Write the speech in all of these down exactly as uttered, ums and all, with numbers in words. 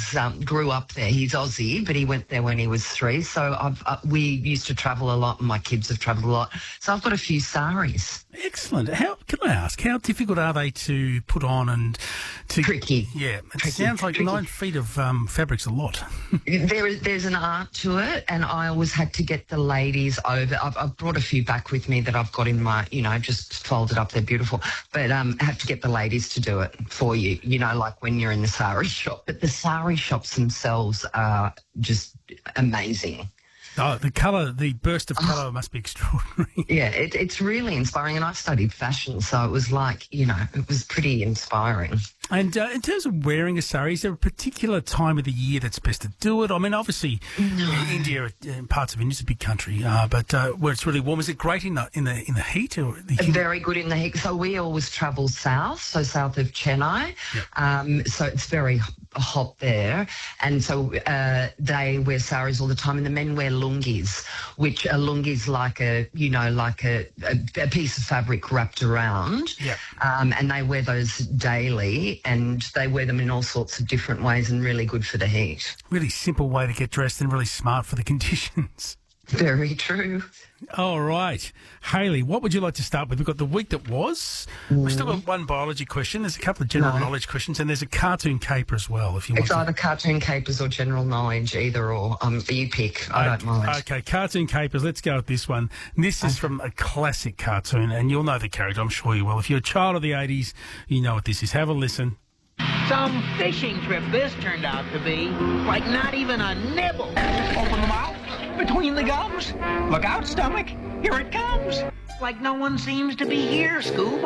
was um, grew up there. He's Aussie, but he went there when he was three. So I've, uh, we used to travel a lot, and my kids have travelled a lot. So I've got a few saris. Excellent. How can I ask? How difficult are they to put on and to Tricky. Yeah, it Tricky. sounds like Tricky. nine feet of um, fabric's a lot. There is there's an art to it, and I always had to get the ladies over. I've, I've brought a few back with me that I've got in my, you know, just folded up. They're beautiful, but um, I have to get the ladies to do it for you. You know, like when you're in the sari shop. But the sari shops themselves are just amazing. Oh, the colour, the burst of colour oh. must be extraordinary. Yeah, it, it's really inspiring. And I studied fashion, so it was like, you know, it was pretty inspiring. And uh, in terms of wearing a sari, is there a particular time of the year that's best to do it? I mean, obviously, no. India, uh, parts of India is a big country, uh, but uh, where it's really warm, is it great in the in the in the heat or the heat? Very good in the heat. So we always travel south, so south of Chennai. Yep. Um, so it's very hot there, and so uh, they wear saris all the time, and the men wear lungis, which a lungi is like a, you know, like a, a, a piece of fabric wrapped around. Yeah. Um, and they wear those daily, and they wear them in all sorts of different ways, and really good for the heat. Really simple way to get dressed and really smart for the conditions. Very true. All right. Hayley, what would you like to start with? We've got the week that was. Mm. We've still got one biology question. There's a couple of general no. knowledge questions, and there's a cartoon caper as well, if you want It's to. either cartoon capers or general knowledge, either or. Um, you pick. I okay, don't mind. Okay, cartoon capers. Let's go with this one. This is okay. from a classic cartoon, and you'll know the character. I'm sure you will. If you're a child of the eighties, you know what this is. Have a listen. Some fishing trip this turned out to be. Like not even a nibble. Open the mouth. Between the gums. Look out, stomach. Here it comes. Like no one seems to be here, Scoob.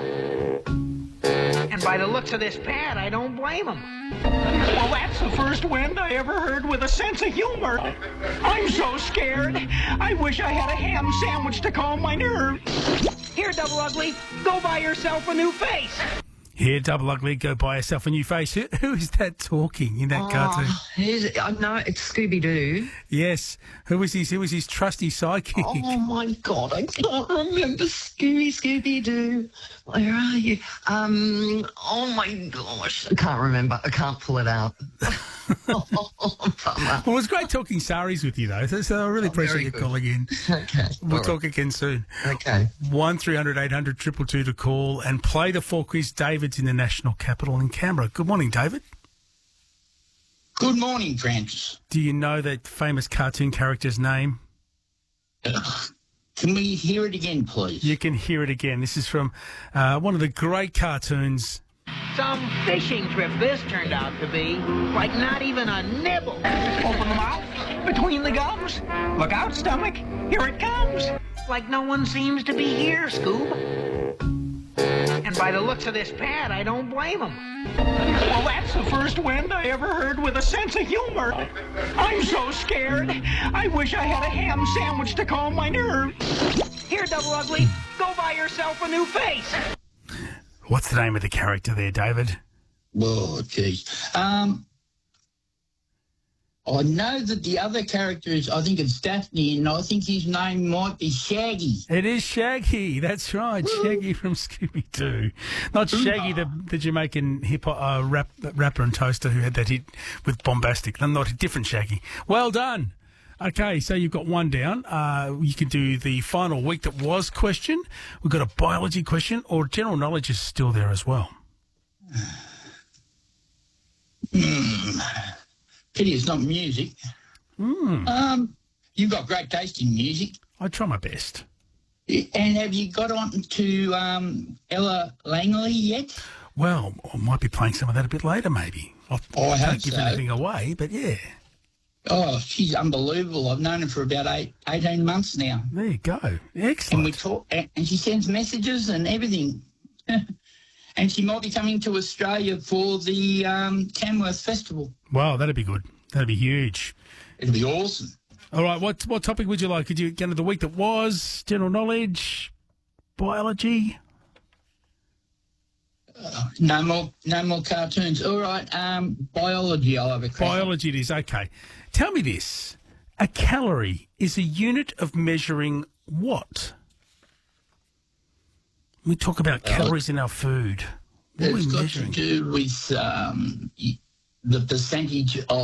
And by the looks of this pad, I don't blame him. Well, that's the first wind I ever heard with a sense of humor. I'm so scared. I wish I had a ham sandwich to calm my nerves. Here, Double Ugly, go buy yourself a new face. Here, Double Ugly, go buy yourself a new face. Who, who is that talking in that oh, cartoon? Who's, I know, it's Scooby-Doo. Yes. Who was his, who was his trusty sidekick? Oh, my God, I can't remember Scooby, Scooby-Doo. Where are you? Um, oh, my gosh, I can't remember. I can't pull it out. oh, well, it was great talking saris with you, though, so I really oh, appreciate you good. calling in. Okay. We'll All talk right. again soon. Okay. one three hundred eight hundred two two two to call and play the four quiz. David's in the National Capital in Canberra. Good morning, David. Good morning, Francis. Do you know that famous cartoon character's name? Uh, can we hear it again, please? You can hear it again. This is from uh, one of the great cartoons. Some fishing trip this turned out to be. Like not even a nibble. Open the mouth. Between the gums. Look out, stomach. Here it comes. Like no one seems to be here, Scoob. And by the looks of this pad, I don't blame him. Well, that's the first wind I ever heard with a sense of humor. I'm so scared. I wish I had a ham sandwich to calm my nerves. Here, Double Ugly, go buy yourself a new face. What's the name of the character there, David? Oh, geez. Um, I know that the other character is, I think it's Daphne, and I think his name might be Shaggy. It is Shaggy. That's right. Woo. Shaggy from Scooby-Doo. Not Shaggy, the, the Jamaican hip-hop uh, rap, rapper and toaster who had that hit with Bombastic. No, not a different Shaggy. Well done. Okay, so you've got one down. Uh, you can do the final week that was question. We've got a biology question, or general knowledge is still there as well. Mm. Pity it's not music. Mm. Um, you've got great taste in music. I try my best. And have you got on to um, Ella Langley yet? Well, I might be playing some of that a bit later, maybe. I'll, oh, I I can't hope give so. anything away, but yeah. Oh, she's unbelievable. I've known her for about eight, eighteen months now. There you go. Excellent. And we talk, and she sends messages and everything. And she might be coming to Australia for the um, Tamworth Festival. Wow, that'd be good. That'd be huge. It'd be awesome. All right, what what topic would you like? Could you get into the week that was, general knowledge, biology? Uh, no more, no more cartoons. All right, um, biology. I'll have a crack. Biology it is. Okay, tell me this: a calorie is a unit of measuring what? We talk about calories uh, in our food. What it's are we got measuring? to do with um, the percentage of